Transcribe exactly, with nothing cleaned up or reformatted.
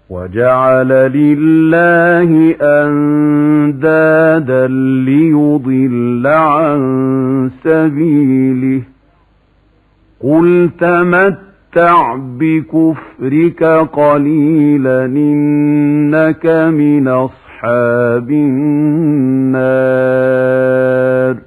وجعل لله أندادا ليضل عن سبيله قل تمتع بكفرك قليلا إنك من أصحاب النار